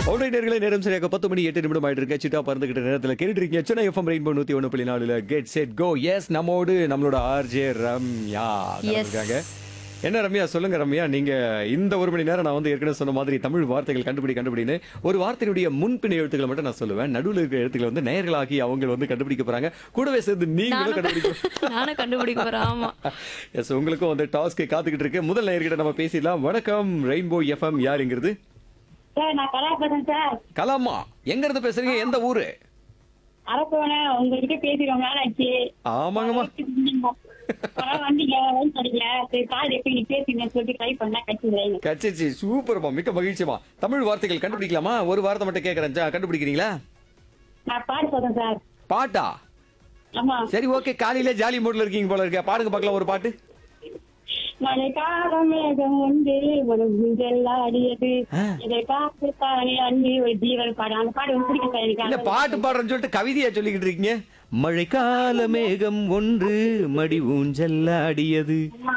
நேயர்களே நேரம் சரியாக 10 மணி 8 நிமிடம் ஆயிட்டு இருக்கு. சிட்டா பறந்துகிட்ட நேரத்தில் கேட்டுட்டு இருக்கீங்க Chennai FM rainbow 101.4 get set go. S, நம்மோடு நம்மளோட ஆர்ஜே ரம்யா இருக்காங்க. என்ன ரம்யா, சொல்லுங்க ரம்யா, நீங்க இந்த ஒரு மணி நேரம் நான் வந்து ஏற்கனவே சொன்ன மாதிரி தமிழ் வார்த்தைகள் கண்டுபிடின்னு ஒரு வார்த்தையுடைய முன்பின் எழுத்துக்களை மட்டும் நான் சொல்லுவேன். நடுவில் இருக்கிற எழுத்துக்களை வந்து நேயர்களாகி அவங்க வந்து கண்டுபிடிக்க போறாங்க. கூடவே சேர்ந்து நீங்களும் கண்டுபிடிக்க போறேன். ஆமா. எஸ், உங்களுக்கும் வந்து டாஸ்க் காத்துக்கிட்டு இருக்கு. முதல் நேயர்கிட்ட நம்ம பேசிடலாம். வணக்கம் ரெயின்போ எஃப்எம், யாருங்கிறது? சார், நான் கலா பேசுறேன் சார். கலாமா, எங்க இருந்து பேசுறீங்க? எந்த ஊரு? அரப்போன உங்ககிட்ட பேசிடுவோம் மேல ஆச்சு. ஆமாங்கம்மா. வந்தீங்க லைன் படிக்கல. சரி, கால் எப்படி நீ பேசுங்கன்னு சொல்லிட்டு ட்ரை பண்ணா கட்சி கச்சிச்சு. சூப்பர்மா, மிக்க மகிழ்ச்சிமா. தமிழ் வார்த்தைகள் கண்டுபிடிக்கலாமா? ஒரு வார்த்தை மட்டும் கேக்குறேன், கண்டுபிடிக்கிறீங்களா? நான் பாட்டு சொல்றேன் சார். பாட்டா? ஆமா. சரி, ஓகே. காலையில ஜாலி மூட்ல இருக்கீங்க போல இருக்க. பாடுங்க பார்க்கலாம் ஒரு பாட்டு. மழை காலம் மேகம் உண்டு ஒரு ஆடியது இதை பார்த்துத்தானே அன்பி ஒரு ஜீவன் பாடு. அந்த பாடு வந்து பிடிக்கும் சார் இல்ல, எனக்கு. பாட்டு பாடுறேன்னு சொல்லிட்டு கவிதையா சொல்லிக்கிட்டு இருக்கீங்க. மழைக்கால மேகம் ஒன்று மடி ஊஞ்சல்லாடியது,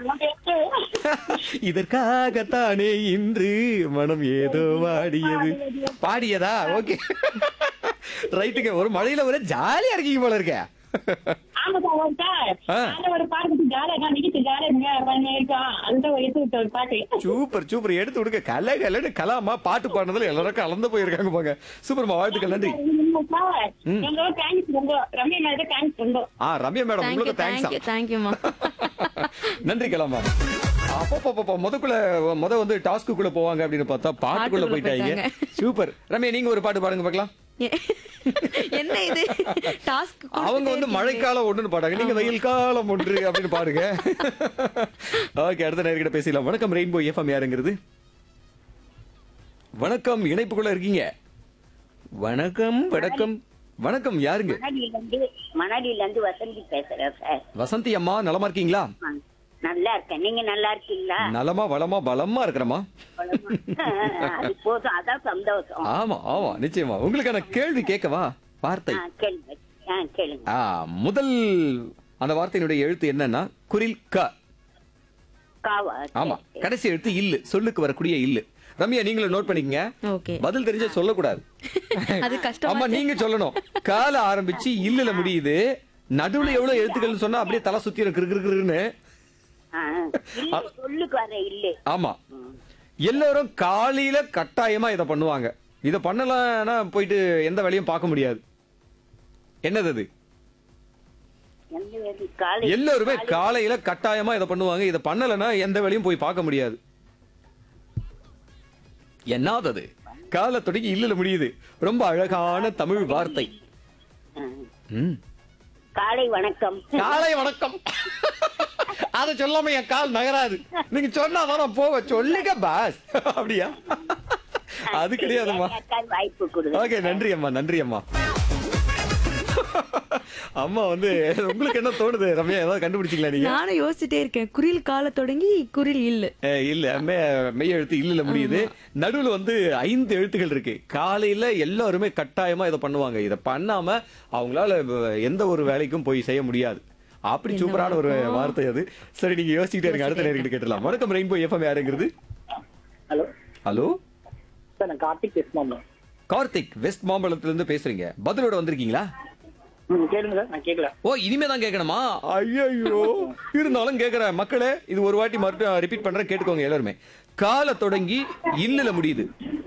இதற்காகத்தானே இன்று மனம் ஏதோ வாடியது. பாடியதா? ஓகே, ரைட்டுங்க. ஒரு மழையில ஒரு ஜாலியா இருக்கீங்க போல இருக்க. ஆமா சார், ஒரு சார் அந்த ஒரு பாட்டு பத்தி ஜாலியா நிக்கிட்டு ஜாலியா இருக்கோம். அந்த ஒரு எடுத்து விட்ட ஒரு பாட்டு. சூப்பர் சூப்பர், எடுத்து விடுங்க. கலன்னு கலாமா பாட்டு பாடுனதுல எல்லாரும் கலந்து போயிருக்காங்க போங்க. சூப்பர்மா, வாழ்த்துக்கள், நன்றி. சார், ரொம்ப தேங்க்ஸ். ரொம்ப ரம்யா மேடம் தேங்க்ஸ். ரொம்ப ரம்யா மேடம், உங்களுக்கு தேங்க்ஸ். தேங்க்யூமா. நன்றி கலாமா. அப்போ முத வந்து டாஸ்க்குள்ள போவாங்க அப்படின்னு பார்த்தா பாட்டுக்குள்ள போயிட்டாங்க. சூப்பர். ரம்யா, நீங்க ஒரு பாட்டு பாடுங்க பார்க்கலாம். என்ன இது டாஸ்க்? அவங்க வந்து மழைக்காலம் ஒண்ணுன்னு பாடுறாங்க, நீங்க வெயில் காலம் ஒன்று அப்படின்னு பாடுங்க. ஓகே, அடுத்த நேர்கிட்ட பேசலாம். வணக்கம் ரெயின்போ எஃப்எம், யாருங்கிறது? வணக்கம், இணைப்புக்குள்ள இருக்கீங்க. வணக்கம் வணக்கம் வணக்கம், யாருங்க? மணலில இருந்து வசந்தி பேசுறேன் சார். வசந்தி அம்மா, நலமா இருக்கீங்களா? நல்லா இருக்கேன், நீங்க நல்லா இருக்கீங்களா? நலமா வளமா பலமா இருக்கிறமா? அது போதும், அதான் சந்தோஷம். ஆமா ஆமா, நிச்சயமா. உங்களுக்கான கேள்வி கேட்கவா? வார்த்தை கேளுங்க. முதல் அந்த வார்த்தையினுடைய எழுத்து என்னன்னா குரில் க. காவா? ஆமா, கடைசி எழுத்து இல்லு, சொல்லுக்கு வரக்கூடிய இல்லு. ரம்யா, நீங்களும் நோட் பண்ணிக்கங்க. ஓகே. பதில் தெரிஞ்ச சொல்லக்கூடாது. அது கஷ்டம். ஆமா, நீங்க சொல்லணும். கால ஆரம்பிச்சு இல்லுல முடியுது. நடுவுல எவ்வளவு எழுத்துக்கள் சொன்னா அப்படியே தலை சுத்தி இருக்குன்னு. சொல்லுக்கு வர இல்ல. ஆமா, எல்லாரும் காலையில கட்டாயமா இத பண்ணுவாங்க. இத பண்ணலன்னா போயிட்டு எந்த வேலையும் பார்க்க முடியாது. என்னது அது? எல்லாருமே காலையில கட்டாயமா இத பண்ணுவாங்க. இத பண்ணலன்னா எந்த வேலையும் போய் பார்க்க முடியாது. என்னது அது? காலை தொடங்கி இல்லல முடியுது. ரொம்ப அழகான தமிழ் வார்த்தை. காலை வணக்கம். காலை வணக்கம். அத சொல்லாம என் கால் நகராது. நீங்க சொன்னாதான் போவ. சொல்லுங்க பாஸ். அப்படியா? அது கிடையாதுமா. வாய்ப்பு கொடுங்க. ஓகே, நன்றி அம்மா, நன்றி அம்மா. அம்மா வந்து உங்களுக்கு என்ன தோணுது ரம்யா? ஏதாவது கண்டுபிடிச்சீங்களா நீங்க? நானும் யோசிச்சுட்டே இருக்கேன். குரில் கால தொடங்கி குரில் இல்ல. இல்ல, மெய் எழுத்து இல்லல முடியுது. நடுவுல வந்து 5 எழுத்துக்கள் இருக்கு. காலையில எல்லாருமே கட்டாயமா இத பண்ணுவாங்க. இத பண்ணாம அவங்களால எந்த ஒரு வேலைக்கும் போய் செய்ய முடியாது. அப்படி சூப்பரான ஒரு வார்த்தை அது. சரி, நீங்க யோசிச்சுட்டே இருங்க. அடுத்த நேரத்துல கேட்டலாம். வணக்கம் ரெயின்போ எஃப்எம், யாருங்கிறது? ஹலோ ஹலோ சார், நான் கார்த்திக் வெஸ்ட் மாம்பலம். கார்த்திக், வெஸ்ட் மாம்பலத்துல இருந்து பேசுறீங்க. பதிலோட வந்திருக்கீங்களா? கேளுங்க சார், நான் கேட்கல. ஓ, இனிமே தான் கேட்கணுமா? ஐயோ, இருந்தாலும் கேட்கறேன். மக்களே, இது ஒரு வாட்டி மறுபடியும் ரிப்பீட் பண்றேன், கேட்டுக்கோங்க எல்லாருமே. கால தொடங்கி இல்லல முடியுது.